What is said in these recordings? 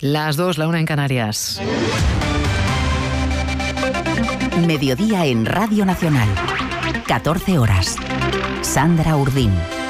Las 2, la 1 en Canarias. Mediodía en Radio Nacional. 14 horas. Sandra Urdín.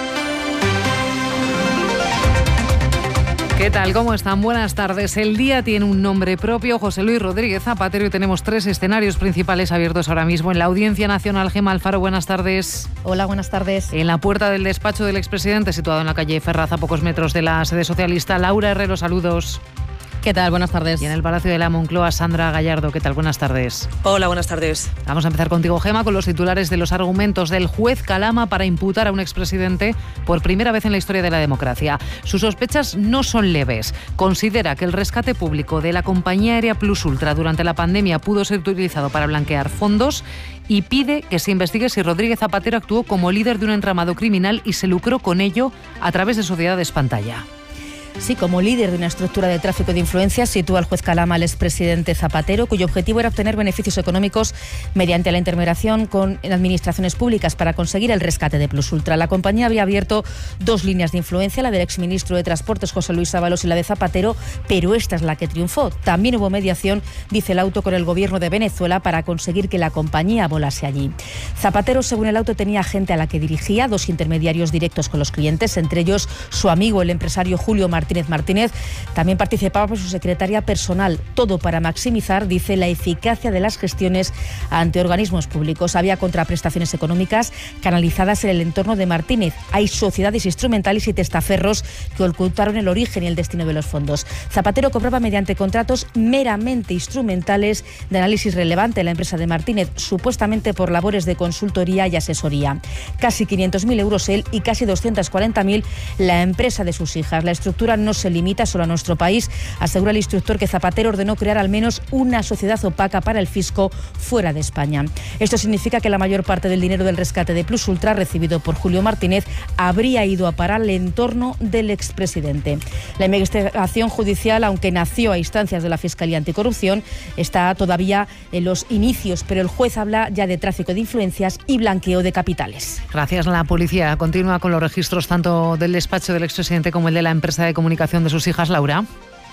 ¿Qué tal? ¿Cómo están? Buenas tardes. El día tiene un nombre propio, José Luis Rodríguez Zapatero, y tenemos 3 escenarios principales abiertos ahora mismo en la Audiencia Nacional. Gemma Alfaro, buenas tardes. Hola, buenas tardes. En la puerta del despacho del expresidente, situado en la calle Ferraz, a pocos metros de la sede socialista, Laura Herrero, saludos. ¿Qué tal? Buenas tardes. Y en el Palacio de la Moncloa, Sandra Gallardo. ¿Qué tal? Buenas tardes. Hola, buenas tardes. Vamos a empezar contigo, Gemma, con los titulares de los argumentos del juez Calama para imputar a un expresidente por primera vez en la historia de la democracia. Sus sospechas no son leves. Considera que el rescate público de la compañía aérea Plus Ultra durante la pandemia pudo ser utilizado para blanquear fondos y pide que se investigue si Rodríguez Zapatero actuó como líder de un entramado criminal y se lucró con ello a través de sociedades pantalla. Sí, como líder de una estructura de tráfico de influencias, sitúa el juez Calama al expresidente Zapatero, cuyo objetivo era obtener beneficios económicos mediante la intermediación con administraciones públicas para conseguir el rescate de Plus Ultra. La compañía había abierto 2 líneas de influencia, la del exministro de Transportes José Luis Ábalos y la de Zapatero, pero esta es la que triunfó. También hubo mediación, dice el auto, con el gobierno de Venezuela para conseguir que la compañía volase allí. Zapatero, según el auto, tenía gente a la que dirigía, 2 intermediarios directos con los clientes, entre ellos su amigo, el empresario Julio Martínez. También participaba su secretaria personal, todo para maximizar, dice, la eficacia de las gestiones ante organismos públicos. Había contraprestaciones económicas canalizadas en el entorno de Martínez. Hay sociedades instrumentales y testaferros que ocultaron el origen y el destino de los fondos. Zapatero cobraba mediante contratos meramente instrumentales de análisis relevante en la empresa de Martínez, supuestamente por labores de consultoría y asesoría. Casi 500.000 euros él y casi 240.000 la empresa de sus hijas. La estructura no se limita solo a nuestro país, asegura el instructor, que Zapatero ordenó crear al menos una sociedad opaca para el fisco fuera de España. Esto significa que la mayor parte del dinero del rescate de Plus Ultra recibido por Julio Martínez habría ido a parar al entorno del expresidente. La investigación judicial, aunque nació a instancias de la Fiscalía Anticorrupción, está todavía en los inicios, pero el juez habla ya de tráfico de influencias y blanqueo de capitales. Gracias. La policía continúa con los registros tanto del despacho del expresidente como el de la empresa de comunicación de sus hijas, Laura.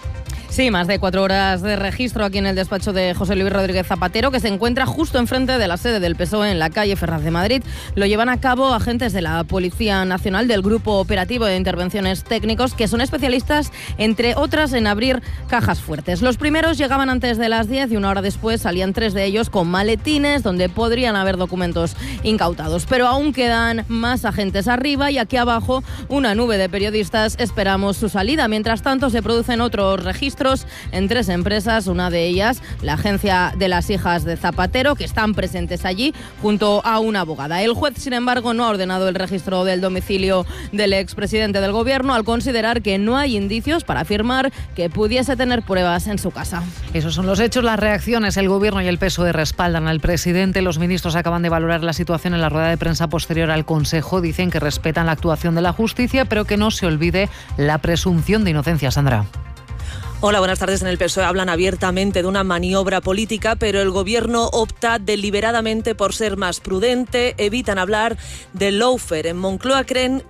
Sí, más de 4 horas de registro aquí en el despacho de José Luis Rodríguez Zapatero, que se encuentra justo enfrente de la sede del PSOE en la calle Ferraz de Madrid. Lo llevan a cabo agentes de la Policía Nacional del Grupo Operativo de Intervenciones Técnicos, que son especialistas, entre otras, en abrir cajas fuertes. Los primeros llegaban antes de las 10 y 1 hora después salían 3 de ellos con maletines donde podrían haber documentos incautados. Pero aún quedan más agentes arriba y aquí abajo una nube de periodistas esperamos su salida. Mientras tanto, se producen otros registros en 3 empresas, una de ellas la agencia de las hijas de Zapatero, que están presentes allí junto a una abogada. El juez, sin embargo, no ha ordenado el registro del domicilio del expresidente del gobierno, al considerar que no hay indicios para afirmar que pudiese tener pruebas en su casa. Esos son los hechos, las reacciones. El gobierno y el PSOE respaldan al presidente. Los ministros acaban de valorar la situación en la rueda de prensa posterior al Consejo. Dicen que respetan la actuación de la justicia, pero que no se olvide la presunción de inocencia. Sandra. Hola, buenas tardes. En el PSOE hablan abiertamente de una maniobra política, pero el gobierno opta deliberadamente por ser más prudente, evitan hablar del lawfare. En Moncloa creen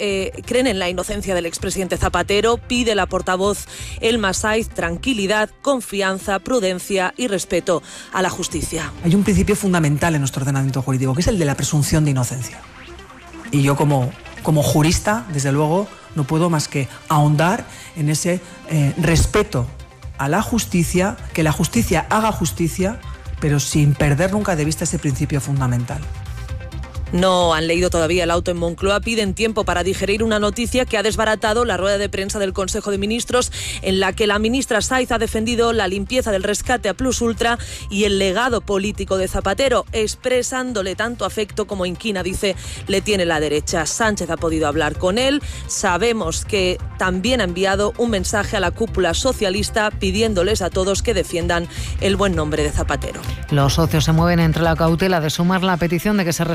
en la inocencia del expresidente Zapatero, pide la portavoz Elma Saiz tranquilidad, confianza, prudencia y respeto a la justicia. Hay un principio fundamental en nuestro ordenamiento jurídico, que es el de la presunción de inocencia. Y yo como jurista, desde luego, no puedo más que ahondar en ese respeto a la justicia, que la justicia haga justicia, pero sin perder nunca de vista ese principio fundamental. No han leído todavía el auto en Moncloa, piden tiempo para digerir una noticia que ha desbaratado la rueda de prensa del Consejo de Ministros, en la que la ministra Saiz ha defendido la limpieza del rescate a Plus Ultra y el legado político de Zapatero, expresándole tanto afecto como inquina, dice, le tiene la derecha. Sánchez ha podido hablar con él. Sabemos que también ha enviado un mensaje a la cúpula socialista pidiéndoles a todos que defiendan el buen nombre de Zapatero. Los socios se mueven entre la cautela de sumar la petición de que se respete la presunción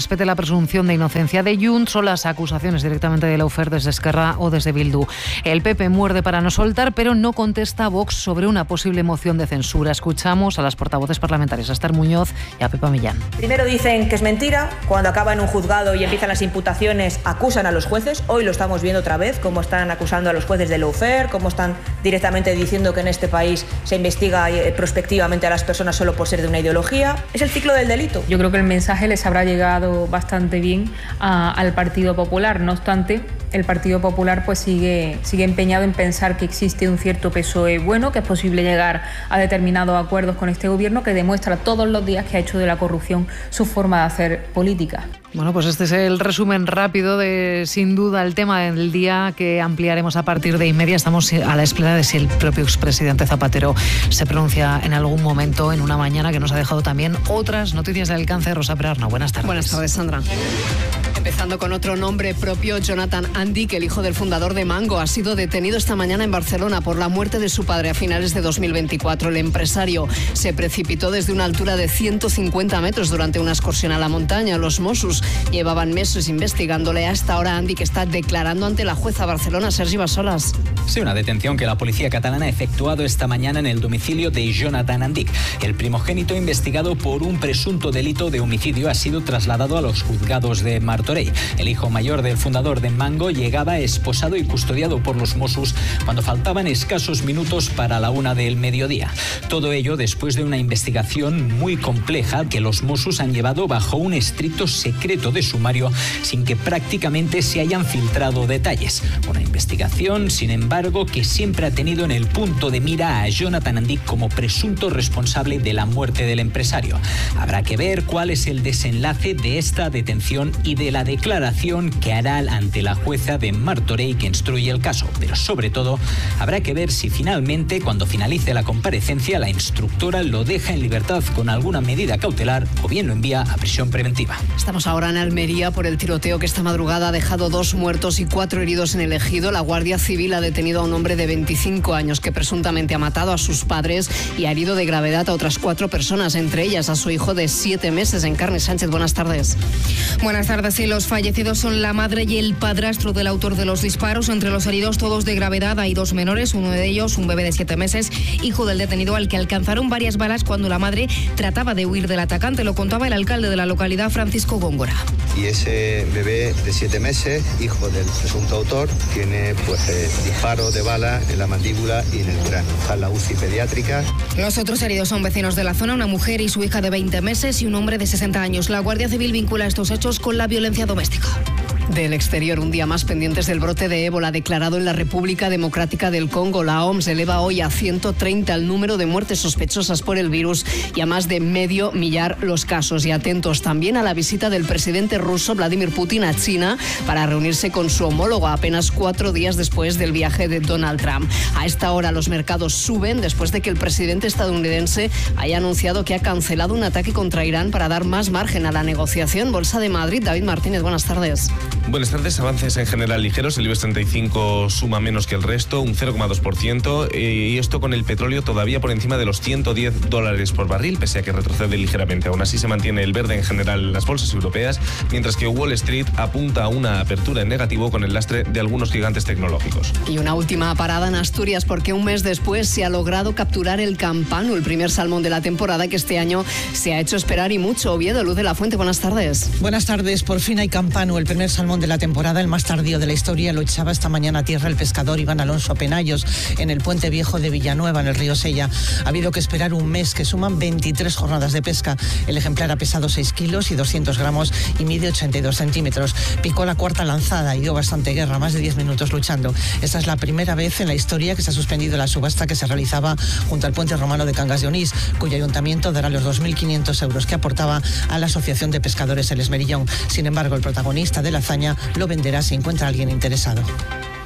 presunción de inocencia de Junts o las acusaciones directamente de Lawfare desde Esquerra o desde Bildu. El PP muerde para no soltar, pero no contesta a Vox sobre una posible moción de censura. Escuchamos a las portavoces parlamentarias, a Esther Muñoz y a Pepa Millán. Primero dicen que es mentira, cuando acaba en un juzgado y empiezan las imputaciones, acusan a los jueces. Hoy lo estamos viendo otra vez, cómo están acusando a los jueces de Lawfare, cómo están directamente diciendo que en este país se investiga prospectivamente a las personas solo por ser de una ideología. Es el ciclo del delito. Yo creo que el mensaje les habrá llegado bastante bien al Partido Popular. No obstante, el Partido Popular pues sigue empeñado en pensar que existe un cierto PSOE bueno, que es posible llegar a determinados acuerdos con este gobierno, que demuestra todos los días que ha hecho de la corrupción su forma de hacer política. Bueno, pues este es el resumen rápido de, sin duda, el tema del día, que ampliaremos a partir de inmedia. Estamos a la espera de si el propio expresidente Zapatero se pronuncia en algún momento, en una mañana que nos ha dejado también otras noticias del cáncer. Rosa Perarna, buenas tardes. Buenas tardes, Sandra. Empezando con otro nombre propio, Jonathan Andic, el hijo del fundador de Mango, ha sido detenido esta mañana en Barcelona por la muerte de su padre a finales de 2024. El empresario se precipitó desde una altura de 150 metros durante una excursión a la montaña. Los Mossos llevaban meses investigándole. Hasta ahora Andic está declarando ante la jueza Barcelona, Sergi Bassolas. Sí, una detención que la policía catalana ha efectuado esta mañana en el domicilio de Jonathan Andic. El primogénito, investigado por un presunto delito de homicidio, ha sido trasladado a los juzgados de Martorell. El hijo mayor del fundador de Mango llegaba esposado y custodiado por los Mossos cuando faltaban escasos minutos para la 1 del mediodía. Todo ello después de una investigación muy compleja que los Mossos han llevado bajo un estricto secreto de sumario sin que prácticamente se hayan filtrado detalles. Una investigación, sin embargo, que siempre ha tenido en el punto de mira a Jonathan Andic como presunto responsable de la muerte del empresario. Habrá que ver cuál es el desenlace de esta detención y de la declaración que hará ante la jueza de Martorell que instruye el caso. Pero sobre todo, habrá que ver si finalmente, cuando finalice la comparecencia, la instructora lo deja en libertad con alguna medida cautelar o bien lo envía a prisión preventiva. Estamos ahora en Almería por el tiroteo que esta madrugada ha dejado 2 muertos y 4 heridos en el Ejido. La Guardia Civil ha detenido a un hombre de 25 años que presuntamente ha matado a sus padres y ha herido de gravedad a otras 4 personas, entre ellas a su hijo de 7 meses. Encarni Sánchez, buenas tardes. Buenas tardes. Sí, los fallecidos son la madre y el padrastro del autor de los disparos. Entre los heridos, todos de gravedad, hay 2 menores, uno de ellos, un bebé de 7 meses, hijo del detenido, al que alcanzaron varias balas cuando la madre trataba de huir del atacante. Lo contaba el alcalde de la localidad, Francisco Góngora. Y ese bebé de 7 meses, hijo del presunto autor, tiene disparo de bala en la mandíbula y en el cráneo. Está en la UCI pediátrica. Los otros heridos son vecinos de la zona, una mujer y su hija de 20 meses y un hombre de 60 años. La Guardia Civil vincula estos hechos con la violencia doméstica. Del exterior, un día más pendientes del brote de ébola declarado en la República Democrática del Congo. La OMS eleva hoy a 130 el número de muertes sospechosas por el virus y a más de 500.000 los casos. Y atentos también a la visita del presidente ruso Vladimir Putin a China para reunirse con su homólogo apenas 4 días después del viaje de Donald Trump. A esta hora los mercados suben después de que el presidente estadounidense haya anunciado que ha cancelado un ataque contra Irán para dar más margen a la negociación. Bolsa de Madrid, David Martínez, buenas tardes. Buenas tardes. Avances en general ligeros. El IBEX 35 suma menos que el resto, un 0,2%. Y esto con el petróleo todavía por encima de los $110 por barril, pese a que retrocede ligeramente. Aún así se mantiene el verde en general en las bolsas europeas, mientras que Wall Street apunta a una apertura en negativo con el lastre de algunos gigantes tecnológicos. Y una última parada en Asturias, porque un mes después se ha logrado capturar el campano, el primer salmón de la temporada que este año se ha hecho esperar y mucho. Oviedo, Luz de la Fuente, buenas tardes. Buenas tardes. Por fin hay campano, el primer salmón de la temporada, el más tardío de la historia. Lo echaba esta mañana a tierra el pescador Iván Alonso Penallos en el puente viejo de Villanueva, en el río Sella. Ha habido que esperar un mes, que suman 23 jornadas de pesca. El ejemplar ha pesado 6 kilos y 200 gramos y mide 82 centímetros. Picó la 4ª lanzada y dio bastante guerra, más de 10 minutos luchando. Esta es la primera vez en la historia que se ha suspendido la subasta que se realizaba junto al puente romano de Cangas de Onís, cuyo ayuntamiento dará los 2.500 euros que aportaba a la Asociación de Pescadores El Esmerillón. Sin embargo, el protagonista de la hazaña lo venderá si encuentra a alguien interesado.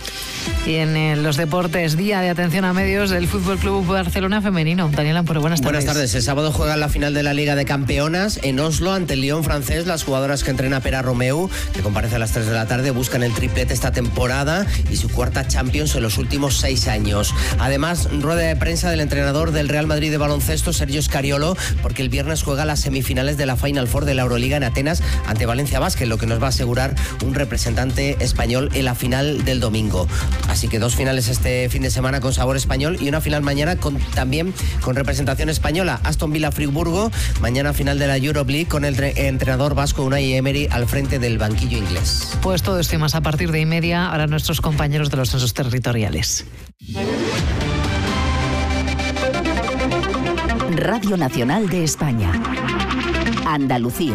Y en los deportes, día de atención a medios del Fútbol Club Barcelona femenino. Daniel Amparo, buenas tardes. Buenas tardes. El sábado juegan la final de la Liga de Campeonas en Oslo ante el Lyon francés. Las jugadoras que entrena Pera Romeu, que comparece a las 3 de la tarde, buscan el triplete esta temporada y su cuarta Champions en los últimos 6 años. Además, rueda de prensa del entrenador del Real Madrid de baloncesto, Sergio Scariolo, porque el viernes juega las semifinales de la Final Four de la Euroliga en Atenas ante Valencia Basket, lo que nos va a asegurar un representante español en la final del domingo. Así que 2 finales este fin de semana con sabor español y una final mañana también con representación española. Aston Villa Friburgo, mañana final de la Euroleague con el entrenador vasco Unai Emery al frente del banquillo inglés. Pues todo esto y más a partir de 1:30, ahora nuestros compañeros de los censos territoriales. Radio Nacional de España. Andalucía.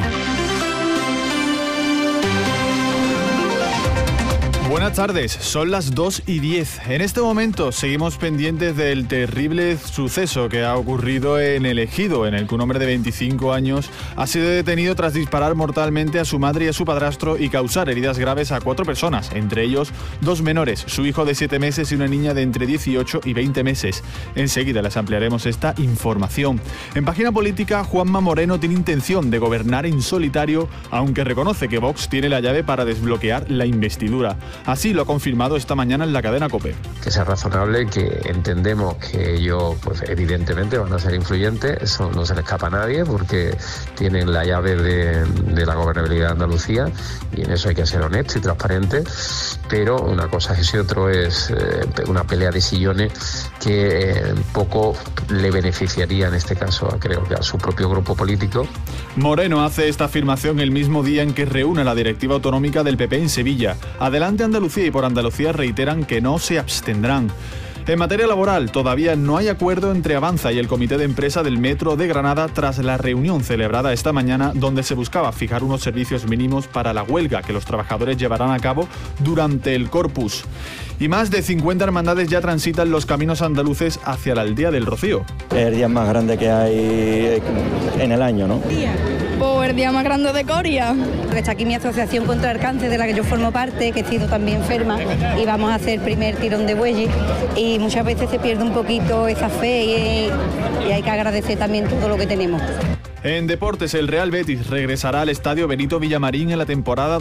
Buenas tardes, son las 2:10. En este momento seguimos pendientes del terrible suceso que ha ocurrido en El Ejido, en el que un hombre de 25 años ha sido detenido tras disparar mortalmente a su madre y a su padrastro y causar heridas graves a 4 personas, entre ellos 2 menores, su hijo de 7 meses y una niña de entre 18 y 20 meses. Enseguida les ampliaremos esta información. En página política, Juanma Moreno tiene intención de gobernar en solitario, aunque reconoce que Vox tiene la llave para desbloquear la investidura. Así lo ha confirmado esta mañana en la cadena COPE. Que sea razonable, que entendemos que ellos, pues evidentemente van a ser influyentes, eso no se le escapa a nadie porque tienen la llave de la gobernabilidad de Andalucía y en eso hay que ser honesto y transparente, pero una cosa es eso y otro es una pelea de sillones que poco le beneficiaría en este caso, creo que a su propio grupo político. Moreno hace esta afirmación el mismo día en que reúne la directiva autonómica del PP en Sevilla. Adelante Andalucía y por Andalucía reiteran que no se abstendrán. En materia laboral, todavía no hay acuerdo entre Avanza y el Comité de Empresa del Metro de Granada tras la reunión celebrada esta mañana donde se buscaba fijar unos servicios mínimos para la huelga que los trabajadores llevarán a cabo durante el Corpus. Y más de 50 hermandades ya transitan los caminos andaluces hacia la Aldea del Rocío. Es el día más grande que hay en el año, ¿no? El día más grande de Coria. Está aquí mi asociación contra el cáncer, de la que yo formo parte, que he sido también enferma, y vamos a hacer el primer tirón de bueyes, y muchas veces se pierde un poquito esa fe y hay que agradecer también todo lo que tenemos. En deportes, el Real Betis regresará al estadio Benito Villamarín en la temporada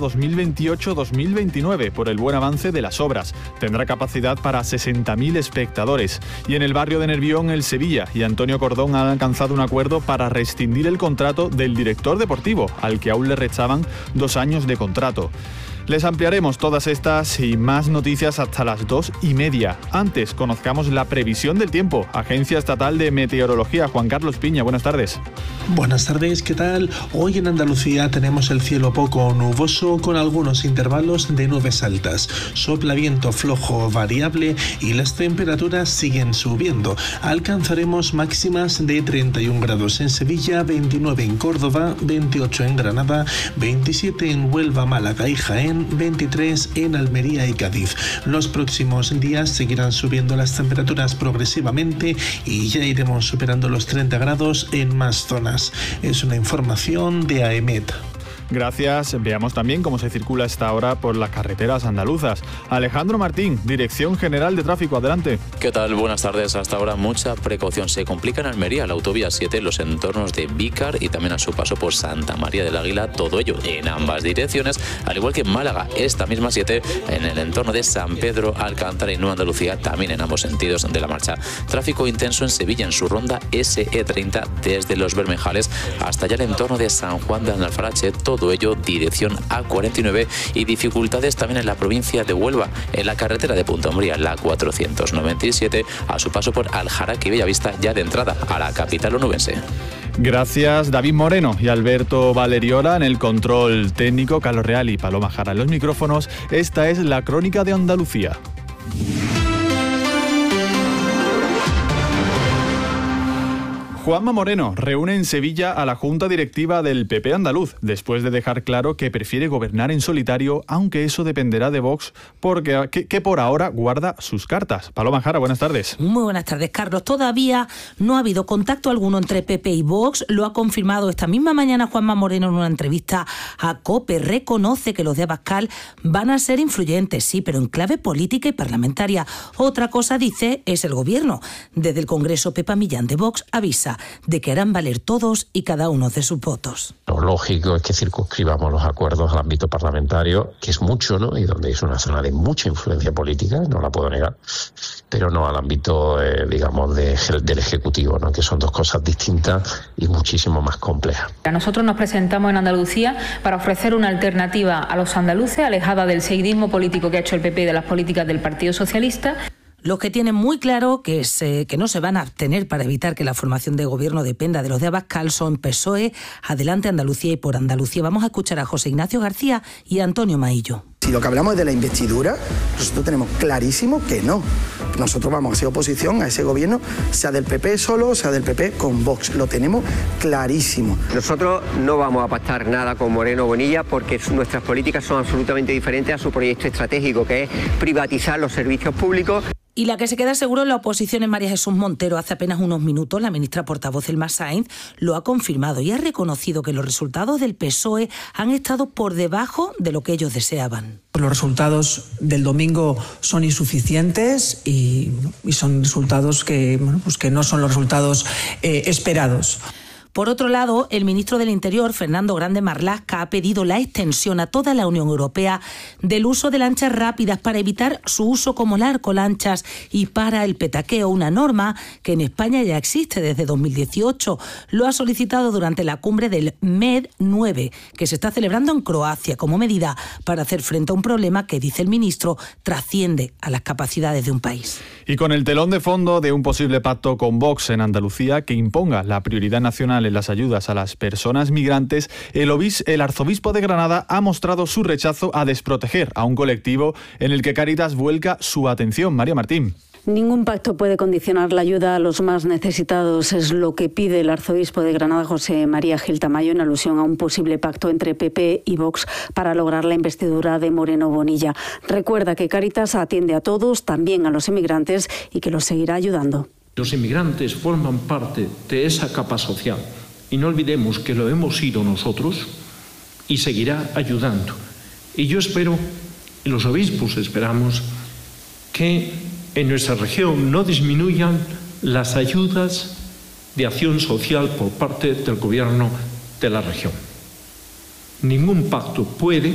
2028-2029 por el buen avance de las obras. Tendrá capacidad para 60.000 espectadores. Y en el barrio de Nervión, el Sevilla y Antonio Cordón han alcanzado un acuerdo para rescindir el contrato del director deportivo, al que aún le rechaban 2 años de contrato. Les ampliaremos todas estas y más noticias hasta las 2:30. Antes, conozcamos la previsión del tiempo. Agencia Estatal de Meteorología, Juan Carlos Piña, buenas tardes. Buenas tardes, ¿qué tal? Hoy en Andalucía tenemos el cielo poco nuboso con algunos intervalos de nubes altas. Sopla viento flojo variable y las temperaturas siguen subiendo. Alcanzaremos máximas de 31 grados en Sevilla, 29 en Córdoba, 28 en Granada, 27 en Huelva, Málaga y Jaén, 23 en Almería y Cádiz. Los próximos días seguirán subiendo las temperaturas progresivamente y ya iremos superando los 30 grados en más zonas. Es una información de AEMET. Gracias. Veamos también cómo se circula a esta hora por las carreteras andaluzas. Alejandro Martín, Dirección General de Tráfico, adelante. ¿Qué tal? Buenas tardes. Hasta ahora mucha precaución. Se complica en Almería, la autovía 7, los entornos de Vícar y también a su paso por Santa María del Águila, todo ello en ambas direcciones, al igual que en Málaga, esta misma 7, en el entorno de San Pedro, Alcántara y Nueva Andalucía, también en ambos sentidos de la marcha. Tráfico intenso en Sevilla, en su ronda SE30, desde Los Bermejales hasta allá el entorno de San Juan de Alfarache, todo ello dirección A49, y dificultades también en la provincia de Huelva, en la carretera de Punta Umbría, la 497, a su paso por Aljaraque y Bellavista, ya de entrada a la capital onubense. Gracias David Moreno y Alberto Valeriola en el control técnico, Carlos Real y Paloma Jara en los micrófonos. Esta es la Crónica de Andalucía. Juanma Moreno reúne en Sevilla a la Junta Directiva del PP andaluz, después de dejar claro que prefiere gobernar en solitario, aunque eso dependerá de Vox, porque que por ahora guarda sus cartas. Paloma Jara, buenas tardes. Muy buenas tardes, Carlos. Todavía no ha habido contacto alguno entre PP y Vox. Lo ha confirmado esta misma mañana Juanma Moreno en una entrevista a COPE. Reconoce que los de Abascal van a ser influyentes, sí, pero en clave política y parlamentaria. Otra cosa, dice, es el gobierno. Desde el Congreso, Pepa Millán de Vox avisa de que harán valer todos y cada uno de sus votos. Lo lógico es que circunscribamos los acuerdos al ámbito parlamentario, que es mucho, ¿no? Y donde es una zona de mucha influencia política, no la puedo negar, pero no al ámbito, digamos, del Ejecutivo, ¿no? Que son dos cosas distintas y muchísimo más complejas. Nosotros nos presentamos en Andalucía para ofrecer una alternativa a los andaluces, alejada del seguidismo político que ha hecho el PP y de las políticas del Partido Socialista. Los que tienen muy claro que no se van a abstener para evitar que la formación de gobierno dependa de los de Abascal son PSOE, Adelante Andalucía y Por Andalucía. Vamos a escuchar a José Ignacio García y a Antonio Maillo. Si lo que hablamos es de la investidura, nosotros tenemos clarísimo que no. Nosotros vamos a hacer oposición a ese gobierno, sea del PP solo, sea del PP con Vox. Lo tenemos clarísimo. Nosotros no vamos a pactar nada con Moreno Bonilla porque nuestras políticas son absolutamente diferentes a su proyecto estratégico, que es privatizar los servicios públicos. Y la que se queda seguro en la oposición es María Jesús Montero. Hace apenas unos minutos la ministra portavoz Elma Sainz lo ha confirmado y ha reconocido que los resultados del PSOE han estado por debajo de lo que ellos deseaban. Los resultados del domingo son insuficientes y son resultados que no son los resultados esperados. Por otro lado, el ministro del Interior, Fernando Grande Marlaska, ha pedido la extensión a toda la Unión Europea del uso de lanchas rápidas para evitar su uso como narcolanchas y para el petaqueo, una norma que en España ya existe desde 2018. Lo ha solicitado durante la cumbre del MED9, que se está celebrando en Croacia como medida para hacer frente a un problema que, dice el ministro, trasciende a las capacidades de un país. Y con el telón de fondo de un posible pacto con Vox en Andalucía que imponga la prioridad nacional en las ayudas a las personas migrantes, el arzobispo de Granada ha mostrado su rechazo a desproteger a un colectivo en el que Cáritas vuelca su atención. María Martín. Ningún pacto puede condicionar la ayuda a los más necesitados, es lo que pide el arzobispo de Granada, José María Gil Tamayo, en alusión a un posible pacto entre PP y Vox para lograr la investidura de Moreno Bonilla. Recuerda que Cáritas atiende a todos, también a los inmigrantes, y que los seguirá ayudando. Los inmigrantes forman parte de esa capa social y no olvidemos que lo hemos sido nosotros y seguirá ayudando. Y yo espero, y los obispos esperamos, que en nuestra región no disminuyan las ayudas de acción social por parte del gobierno de la región. Ningún pacto puede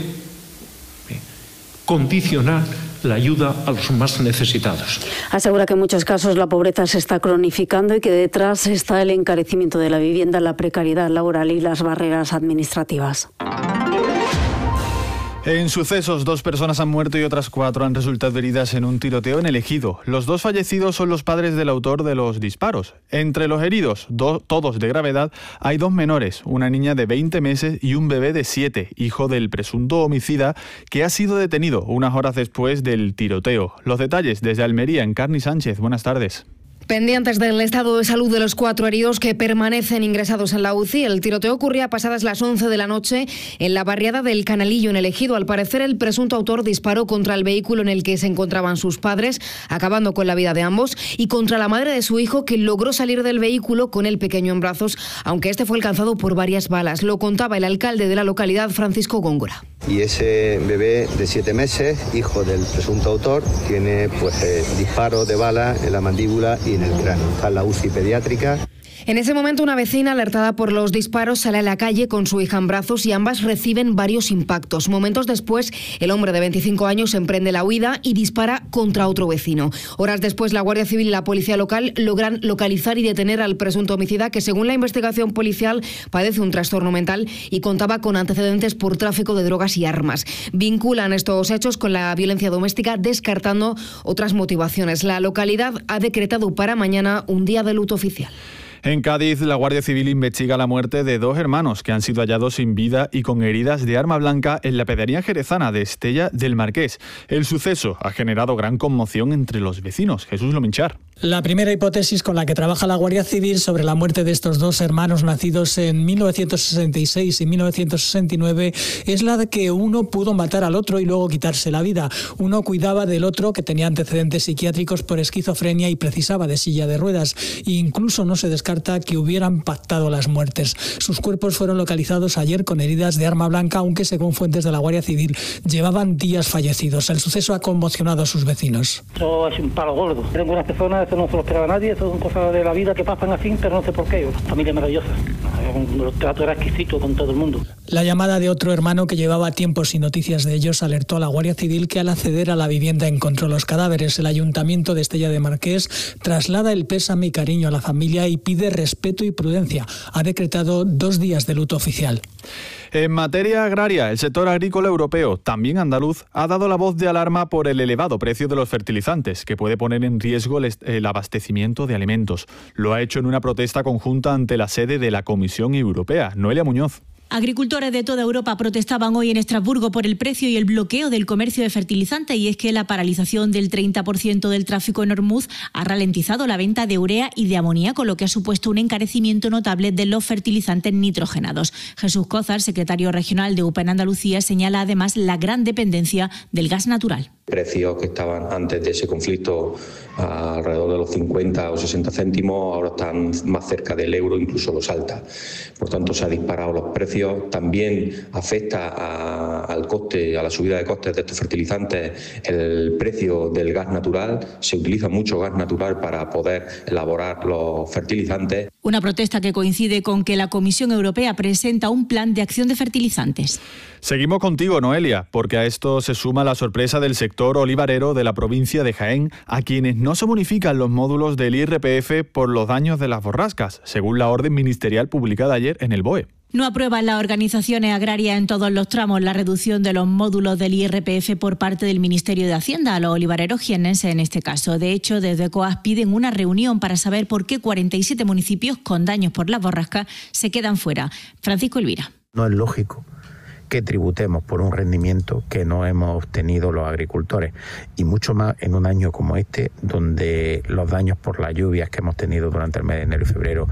condicionar la ayuda a los más necesitados. Asegura que en muchos casos la pobreza se está cronificando y que detrás está el encarecimiento de la vivienda, la precariedad laboral y las barreras administrativas. En sucesos, 2 personas han muerto y otras 4 han resultado heridas en un tiroteo en El Ejido. Los 2 fallecidos son los padres del autor de los disparos. Entre los heridos, todos de gravedad, hay 2 menores, una niña de 20 meses y un bebé de 7, hijo del presunto homicida, que ha sido detenido unas horas después del tiroteo. Los detalles desde Almería, Encarni Sánchez. Buenas tardes. Pendientes del estado de salud de los 4 heridos que permanecen ingresados en la UCI. El tiroteo ocurría pasadas las 11 de la noche en la barriada del Canalillo, en El Ejido. Al parecer, el presunto autor disparó contra el vehículo en el que se encontraban sus padres, acabando con la vida de ambos, y contra la madre de su hijo, que logró salir del vehículo con el pequeño en brazos, aunque este fue alcanzado por varias balas. Lo contaba el alcalde de la localidad, Francisco Góngora. Y ese bebé de 7 meses, hijo del presunto autor, tiene disparo de bala en la mandíbula y en el cráneo. Está en la UCI pediátrica. En ese momento, una vecina, alertada por los disparos, sale a la calle con su hija en brazos y ambas reciben varios impactos. Momentos después, el hombre de 25 años emprende la huida y dispara contra otro vecino. Horas después, la Guardia Civil y la policía local logran localizar y detener al presunto homicida, que según la investigación policial padece un trastorno mental y contaba con antecedentes por tráfico de drogas y armas. Vinculan estos hechos con la violencia doméstica, descartando otras motivaciones. La localidad ha decretado para mañana un día de luto oficial. En Cádiz, la Guardia Civil investiga la muerte de 2 hermanos que han sido hallados sin vida y con heridas de arma blanca en la pedanía jerezana de Estella del Marqués. El suceso ha generado gran conmoción entre los vecinos. Jesús Lominchar. La primera hipótesis con la que trabaja la Guardia Civil sobre la muerte de estos dos hermanos nacidos en 1966 y 1969 es la de que uno pudo matar al otro y luego quitarse la vida. Uno cuidaba del otro, que tenía antecedentes psiquiátricos por esquizofrenia y precisaba de silla de ruedas. E incluso no se descarta que hubieran pactado las muertes. Sus cuerpos fueron localizados ayer con heridas de arma blanca, aunque según fuentes de la Guardia Civil llevaban días fallecidos. El suceso ha conmocionado a sus vecinos. Esto es un palo gordo. Tengo unas personas, esto no se lo esperaba nadie, esto son cosas de la vida que pasan así, pero no sé por qué. Familia maravillosa. El trato era exquisito con todo el mundo. La llamada de otro hermano que llevaba tiempo sin noticias de ellos alertó a la Guardia Civil, que al acceder a la vivienda encontró los cadáveres. El Ayuntamiento de Estella de Marqués traslada el pésame y cariño a la familia y pide respeto y prudencia. Ha decretado 2 días de luto oficial. En materia agraria, el sector agrícola europeo, también andaluz, ha dado la voz de alarma por el elevado precio de los fertilizantes, que puede poner en riesgo el abastecimiento de alimentos. Lo ha hecho en una protesta conjunta ante la sede de la Comisión Europea. Noelia Muñoz. Agricultores de toda Europa protestaban hoy en Estrasburgo por el precio y el bloqueo del comercio de fertilizantes, y es que la paralización del 30% del tráfico en Hormuz ha ralentizado la venta de urea y de amoníaco, lo que ha supuesto un encarecimiento notable de los fertilizantes nitrogenados. Jesús Cózar, secretario regional de UPA en Andalucía, señala además la gran dependencia del gas natural. Precios que estaban antes de ese conflicto alrededor de los 50 o 60 céntimos, ahora están más cerca del euro, incluso los alta. Por tanto, se han disparado los precios. También afecta al coste, a la subida de costes de estos fertilizantes, el precio del gas natural. Se utiliza mucho gas natural para poder elaborar los fertilizantes. Una protesta que coincide con que la Comisión Europea presenta un plan de acción de fertilizantes. Seguimos contigo, Noelia, porque a esto se suma la sorpresa del sector olivarero de la provincia de Jaén, a quienes no se bonifican los módulos del IRPF por los daños de las borrascas, según la orden ministerial publicada ayer en el BOE. No aprueban las organizaciones agrarias en todos los tramos la reducción de los módulos del IRPF por parte del Ministerio de Hacienda a los olivareros jiennenses en este caso. De hecho, desde COAS piden una reunión para saber por qué 47 municipios con daños por las borrascas se quedan fuera. Francisco Elvira. No es lógico que tributemos por un rendimiento que no hemos obtenido los agricultores, y mucho más en un año como este, donde los daños por las lluvias que hemos tenido durante el mes de enero y febrero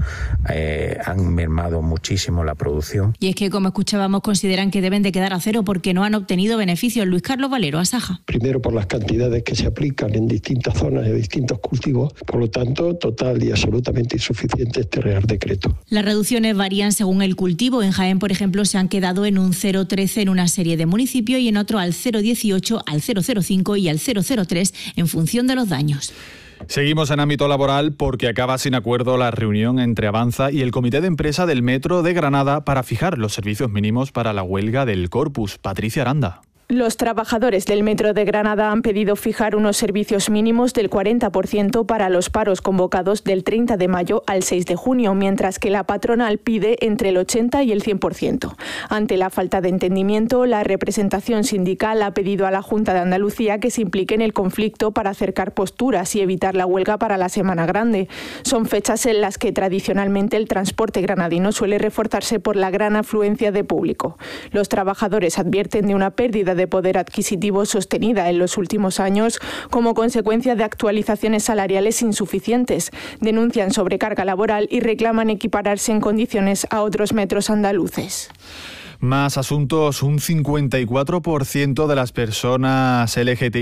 han mermado muchísimo la producción. Y es que, como escuchábamos, consideran que deben de quedar a cero porque no han obtenido beneficios. Luis Carlos Valero, Asaja. Primero, por las cantidades que se aplican en distintas zonas y distintos cultivos, por lo tanto, total y absolutamente insuficiente este Real Decreto. Las reducciones varían según el cultivo. En Jaén, por ejemplo, se han quedado en un 0,13 en una serie de municipios y en otro al 0,18, al 0,05 y al 0,03 en función de los daños. Seguimos en ámbito laboral porque acaba sin acuerdo la reunión entre Avanza y el Comité de Empresa del Metro de Granada para fijar los servicios mínimos para la huelga del Corpus. Patricia Aranda. Los trabajadores del Metro de Granada han pedido fijar unos servicios mínimos del 40% para los paros convocados del 30 de mayo al 6 de junio, mientras que la patronal pide entre el 80 y el 100%. Ante la falta de entendimiento, la representación sindical ha pedido a la Junta de Andalucía que se implique en el conflicto para acercar posturas y evitar la huelga para la Semana Grande. Son fechas en las que tradicionalmente el transporte granadino suele reforzarse por la gran afluencia de público. Los trabajadores advierten de una pérdida de poder adquisitivo sostenida en los últimos años como consecuencia de actualizaciones salariales insuficientes. Denuncian sobrecarga laboral y reclaman equipararse en condiciones a otros metros andaluces. Más asuntos. Un 54% de las personas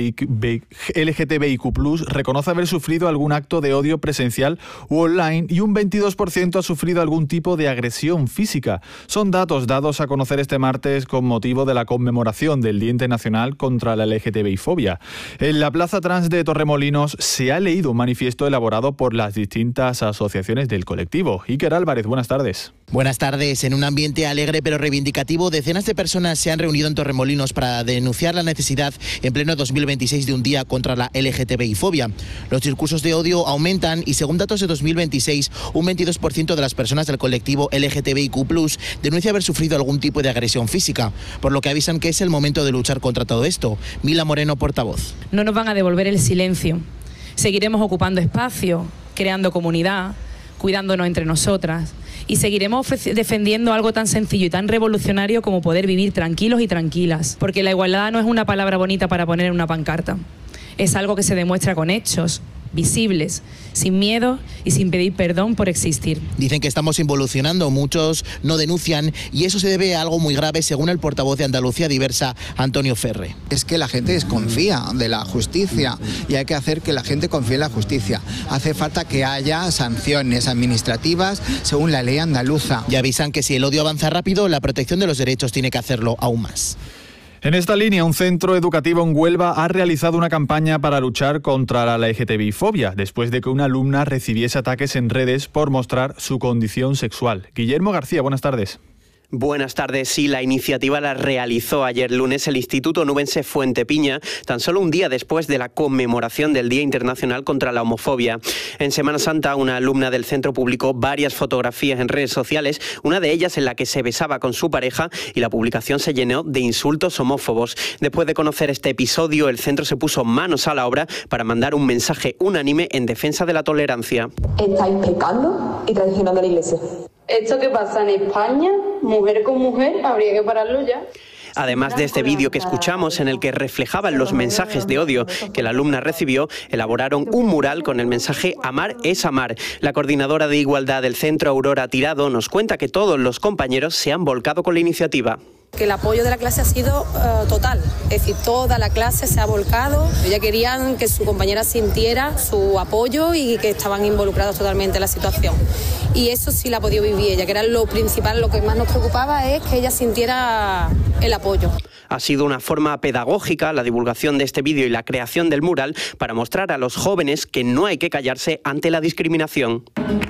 LGTBIQ+ reconoce haber sufrido algún acto de odio presencial u online, y un 22% ha sufrido algún tipo de agresión física. Son datos dados a conocer este martes con motivo de la conmemoración del Día Internacional contra la LGTBI-fobia. En la Plaza Trans de Torremolinos se ha leído un manifiesto elaborado por las distintas asociaciones del colectivo. Iker Álvarez, buenas tardes. Buenas tardes. En un ambiente alegre pero reivindicativo, decenas de personas se han reunido en Torremolinos para denunciar la necesidad en pleno 2026 de un día contra la LGTBI-fobia. Los discursos de odio aumentan y, según datos de 2026, un 22% de las personas del colectivo LGTBIQ+ denuncia haber sufrido algún tipo de agresión física, por lo que avisan que es el momento de luchar contra todo esto. Mila Moreno, portavoz. No nos van a devolver el silencio. Seguiremos ocupando espacio, creando comunidad, cuidándonos entre nosotras, y seguiremos defendiendo algo tan sencillo y tan revolucionario como poder vivir tranquilos y tranquilas, porque la igualdad no es una palabra bonita para poner en una pancarta, es algo que se demuestra con hechos, visibles, sin miedo y sin pedir perdón por existir. Dicen que estamos involucionando, muchos no denuncian y eso se debe a algo muy grave, según el portavoz de Andalucía Diversa, Antonio Ferre. Es que la gente desconfía de la justicia y hay que hacer que la gente confíe en la justicia. Hace falta que haya sanciones administrativas según la ley andaluza. Y avisan que si el odio avanza rápido, la protección de los derechos tiene que hacerlo aún más. En esta línea, un centro educativo en Huelva ha realizado una campaña para luchar contra la LGTBI-fobia, después de que una alumna recibiese ataques en redes por mostrar su condición sexual. Guillermo García, buenas tardes. Buenas tardes. Sí, la iniciativa la realizó ayer lunes el Instituto Nubense Fuentepiña, tan solo un día después de la conmemoración del Día Internacional contra la Homofobia. En Semana Santa, una alumna del centro publicó varias fotografías en redes sociales, una de ellas en la que se besaba con su pareja, y la publicación se llenó de insultos homófobos. Después de conocer este episodio, el centro se puso manos a la obra para mandar un mensaje unánime en defensa de la tolerancia. Estáis pecando y traicionando a la Iglesia. Esto que pasa en España, mujer con mujer, habría que pararlo ya. Además de este vídeo que escuchamos, en el que reflejaban los mensajes de odio que la alumna recibió, elaboraron un mural con el mensaje "Amar es amar". La coordinadora de igualdad del centro, Aurora Tirado, nos cuenta que todos los compañeros se han volcado con la iniciativa. Que el apoyo de la clase ha sido total, es decir, toda la clase se ha volcado. Ella querían que su compañera sintiera su apoyo y que estaban involucrados totalmente en la situación. Y eso sí la ha podido vivir ella, que era lo principal, lo que más nos preocupaba es que ella sintiera el apoyo. Ha sido una forma pedagógica la divulgación de este vídeo y la creación del mural para mostrar a los jóvenes que no hay que callarse ante la discriminación.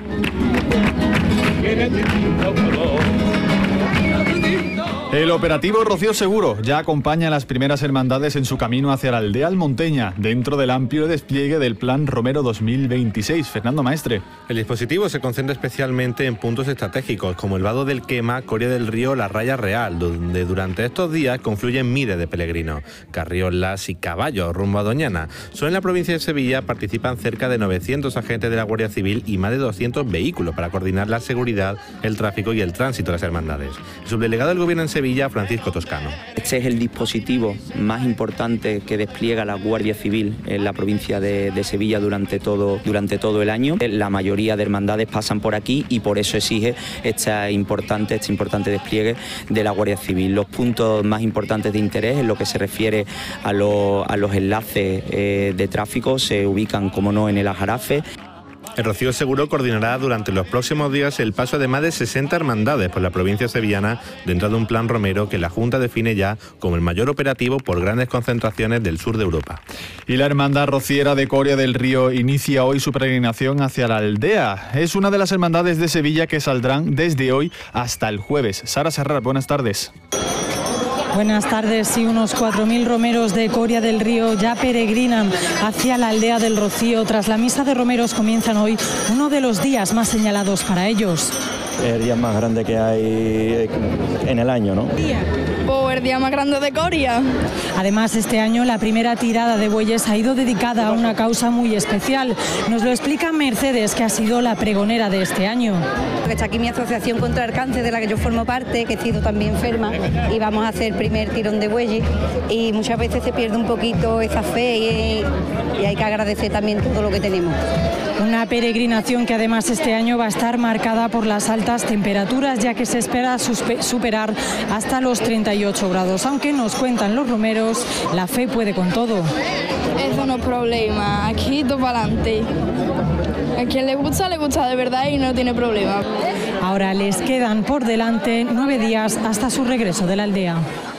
El operativo Rocío Seguro ya acompaña a las primeras hermandades en su camino hacia la aldea almonteña, dentro del amplio despliegue del Plan Romero 2026. Fernando Maestre. El dispositivo se concentra especialmente en puntos estratégicos, como el Vado del Quema, Coria del Río, La Raya Real, donde durante estos días confluyen miles de peregrinos, carriolas y caballos rumbo a Doñana. Solo en la provincia de Sevilla participan cerca de 900 agentes de la Guardia Civil y más de 200 vehículos para coordinar la seguridad, el tráfico y el tránsito de las hermandades. El subdelegado del Gobierno en Sevilla, Francisco Toscano. Este es el dispositivo más importante que despliega la Guardia Civil en la provincia de Sevilla durante todo el año. La mayoría de hermandades pasan por aquí y por eso exige este importante despliegue de la Guardia Civil. Los puntos más importantes de interés en lo que se refiere a los enlaces de tráfico se ubican, como no, en el Aljarafe. El Rocío Seguro coordinará durante los próximos días el paso de más de 60 hermandades por la provincia sevillana dentro de un plan Romero que la Junta define ya como el mayor operativo por grandes concentraciones del sur de Europa. Y la hermandad rociera de Coria del Río inicia hoy su peregrinación hacia la aldea. Es una de las hermandades de Sevilla que saldrán desde hoy hasta el jueves. Sara Serrat, buenas tardes. Buenas tardes. Sí, unos 4.000 romeros de Coria del Río ya peregrinan hacia la aldea del Rocío. Tras la misa de romeros comienzan hoy uno de los días más señalados para ellos. El día más grande que hay en el año, ¿no? El día más grande de Coria. Además, este año la primera tirada de bueyes ha ido dedicada a una causa muy especial. Nos lo explica Mercedes, que ha sido la pregonera de este año. Está aquí mi asociación contra el cáncer, de la que yo formo parte, que he sido también enferma, y vamos a hacer el primer tirón de bueyes, y muchas veces se pierde un poquito esa fe y hay que agradecer también todo lo que tenemos. Una peregrinación que además este año va a estar marcada por las altas temperaturas, ya que se espera superar hasta los 38 grados. Aunque nos cuentan los romeros, la fe puede con todo. Eso no es problema, aquí todo para adelante. A quien le gusta de verdad y no tiene problema. Ahora les quedan por delante 9 días hasta su regreso de la aldea.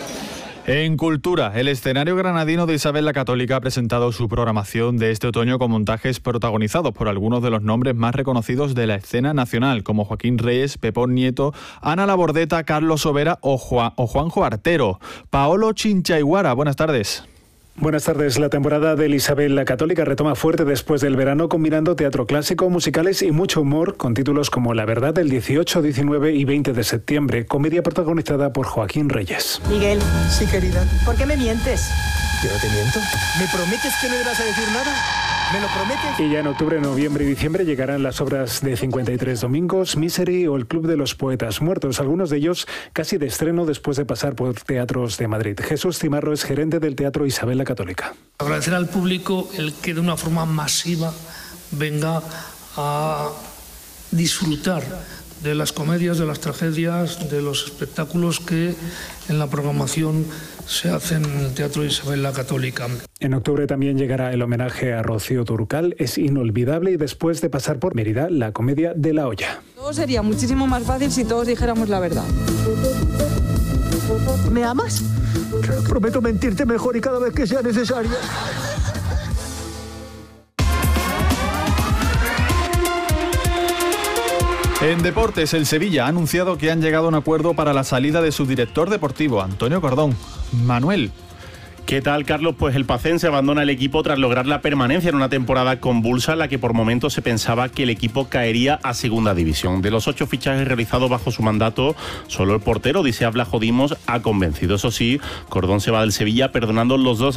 En Cultura, el escenario granadino de Isabel la Católica ha presentado su programación de este otoño con montajes protagonizados por algunos de los nombres más reconocidos de la escena nacional, como Joaquín Reyes, Pepón Nieto, Ana Labordeta, Carlos Sobera o Juanjo Artero. Paolo Chinchaiguara, buenas tardes. Buenas tardes. La temporada del Isabel la Católica retoma fuerte después del verano, combinando teatro clásico, musicales y mucho humor, con títulos como La Verdad del 18, 19 y 20 de septiembre, comedia protagonizada por Joaquín Reyes. Miguel. Sí, querida. ¿Por qué me mientes? Yo no te miento. ¿Me prometes que no le vas a decir nada? ¿Me lo prometes? Y ya en octubre, noviembre y diciembre llegarán las obras de 53 Domingos, Misery o El Club de los Poetas Muertos, algunos de ellos casi de estreno después de pasar por teatros de Madrid. Jesús Cimarro es gerente del Teatro Isabel la Católica. Agradecer al público el que de una forma masiva venga a disfrutar de las comedias, de las tragedias, de los espectáculos que en la programación se hacen en el Teatro Isabel la Católica. En octubre también llegará el homenaje a Rocío Dúrcal, es inolvidable, y después de pasar por Mérida, la comedia de La Olla. Todo sería muchísimo más fácil si todos dijéramos la verdad. ¿Me amas? Prometo mentirte mejor y cada vez que sea necesario. En deportes, el Sevilla ha anunciado que han llegado a un acuerdo para la salida de su director deportivo, Antonio Cordón. Manuel. ¿Qué tal, Carlos? Pues el pacense abandona el equipo tras lograr la permanencia en una temporada convulsa en la que por momentos se pensaba que el equipo caería a segunda división. De los 8 fichajes realizados bajo su mandato, solo el portero Odisea Vlachodimos ha convencido. Eso sí, Cordón se va del Sevilla perdonando los 2